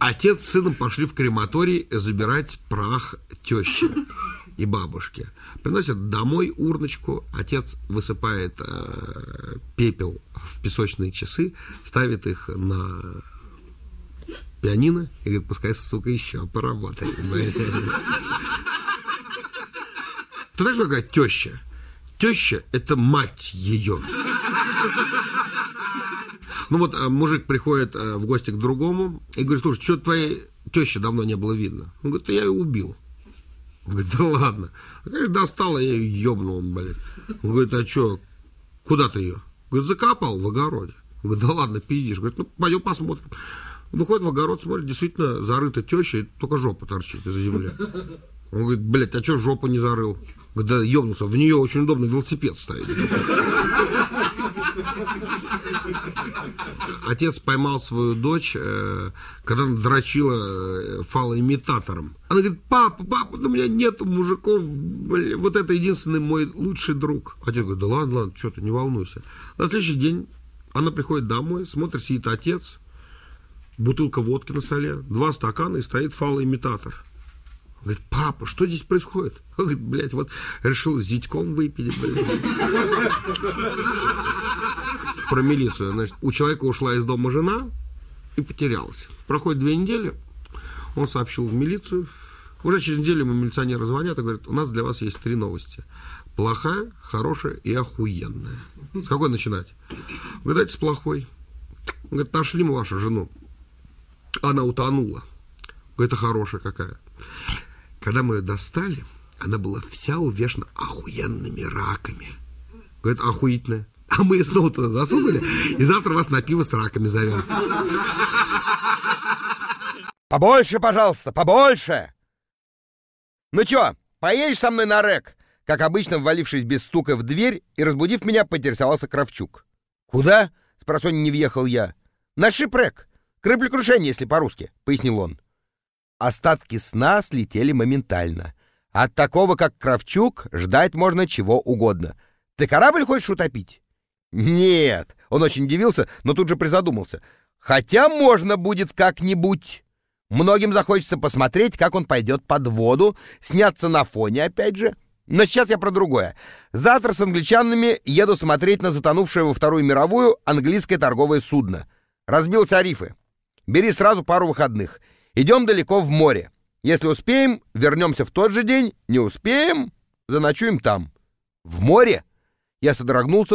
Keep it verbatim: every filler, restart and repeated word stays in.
Отец с сыном пошли в крематорий забирать прах тещи и бабушки. Приносят домой урночку, отец высыпает э, пепел в песочные часы, ставит их на пианино и говорит, пускай, сука, еще поработает. Ты знаешь, что такое теща? Теща – это мать ее. Ну вот мужик приходит в гости к другому и говорит, слушай, что твоей тещи давно не было видно? Он говорит, я ее убил. Он говорит, да ладно. Он говорит, достала, я ее ебнул, блядь. Он говорит, а что, куда ты ее? Говорит, закопал в огороде. Он говорит, да ладно, пиздишь. Говорит, ну пойдем посмотрим. Выходит в огород, смотрит, действительно зарыта теща, и только жопа торчит из-за земли. Он говорит, блядь, а что жопу не зарыл? Говорит, да ебнулся, в нее очень удобно велосипед ставить. Отец поймал свою дочь, когда она дрочила фалоимитатором. Она говорит, папа, папа, у меня нет мужиков, блин, вот это единственный мой лучший друг. Отец говорит, да ладно, ладно, что ты, не волнуйся. На следующий день она приходит домой, смотрит, сидит отец, бутылка водки на столе, два стакана и стоит фалоимитатор. Говорит, папа, что здесь происходит? Он говорит, блядь, вот решил с зятьком выпить, блядь. Про милицию. Значит, у человека ушла из дома жена и потерялась. Проходит две недели, он сообщил в милицию. Уже через неделю ему милиционеры звонят и говорят, у нас для вас есть три новости. Плохая, хорошая и охуенная. С какой начинать? Вы дайте с плохой. Он говорит, нашли мы вашу жену. Она утонула. Говорит, это хорошая какая. Когда мы ее достали, она была вся увешана охуенными раками. Говорит, охуительная. А мы ее снова туда засунули, и завтра вас на пиво с раками зовем. Побольше, пожалуйста, побольше! Ну чё, поедешь со мной на рэк? Как обычно, ввалившись без стука в дверь и разбудив меня, поинтересовался Кравчук. Куда? Спросонья не въехал я. На шипрэк. Кораблекрушение, если по-русски, пояснил он. Остатки сна слетели моментально. От такого, как Кравчук, ждать можно чего угодно. Ты корабль хочешь утопить? Нет. Он очень удивился, но тут же призадумался. Хотя можно будет как-нибудь. Многим захочется посмотреть, как он пойдет под воду, сняться на фоне опять же. Но сейчас я про другое. Завтра с англичанами еду смотреть на затонувшее во Вторую мировую английское торговое судно. Разбил тарифы. Бери сразу пару выходных. Идем далеко в море. Если успеем, вернемся в тот же день. Не успеем, заночуем там. В море? Я содрогнулся,